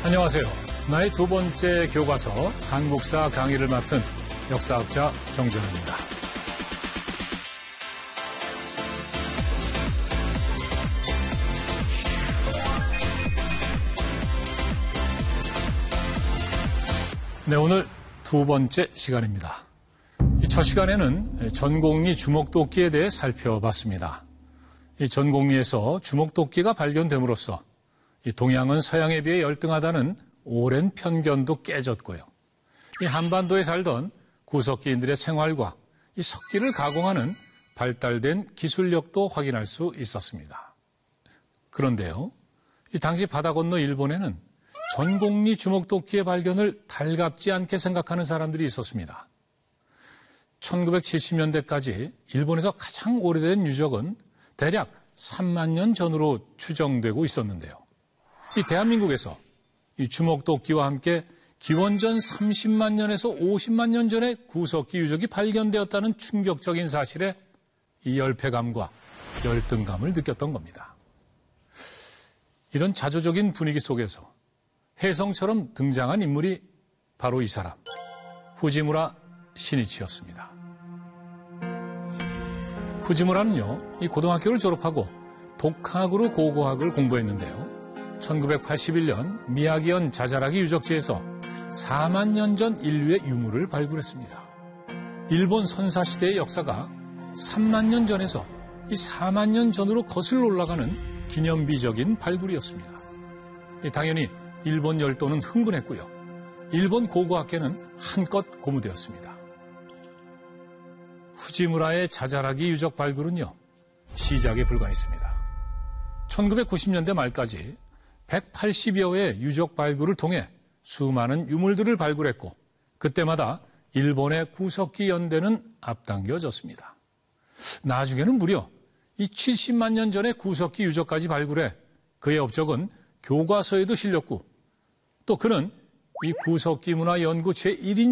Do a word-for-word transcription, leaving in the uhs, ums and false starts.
안녕하세요. 나의 두 번째 교과서 한국사 강의를 맡은 역사학자 정재훈입니다. 네, 오늘 두 번째 시간입니다. 이 첫 시간에는 전곡리 주먹도끼에 대해 살펴봤습니다. 이 전곡리에서 주먹도끼가 발견됨으로써 이 동양은 서양에 비해 열등하다는 오랜 편견도 깨졌고요. 이 한반도에 살던 구석기인들의 생활과 이 석기를 가공하는 발달된 기술력도 확인할 수 있었습니다. 그런데요, 이 당시 바다 건너 일본에는 전곡리 주먹도끼의 발견을 달갑지 않게 생각하는 사람들이 있었습니다. 천구백칠십 년대까지 일본에서 가장 오래된 유적은 대략 삼만 년 전으로 추정되고 있었는데요. 이 대한민국에서 이 주먹도끼와 함께 기원전 삼십만 년에서 오십만 년 전에 구석기 유적이 발견되었다는 충격적인 사실에 이 열패감과 열등감을 느꼈던 겁니다. 이런 자조적인 분위기 속에서 혜성처럼 등장한 인물이 바로 이 사람, 후지무라 신이치였습니다. 후지무라는요, 이 고등학교를 졸업하고 독학으로 고고학을 공부했는데요. 천구백팔십일 년 미야기현 자자라기 유적지에서 사만 년 전 인류의 유물을 발굴했습니다. 일본 선사시대의 역사가 삼만 년 전에서 이 사만 년 전으로 거슬러 올라가는 기념비적인 발굴이었습니다. 당연히 일본 열도는 흥분했고요. 일본 고고학계는 한껏 고무되었습니다. 후지무라의 자자라기 유적 발굴은요, 시작에 불과했습니다. 천구백구십 년대 말까지 백팔십여 회의 유적 발굴을 통해 수많은 유물들을 발굴했고, 그때마다 일본의 구석기 연대는 앞당겨졌습니다. 나중에는 무려 이 칠십만 년 전의 구석기 유적까지 발굴해 그의 업적은 교과서에도 실렸고, 또 그는 이 구석기 문화 연구 제일 인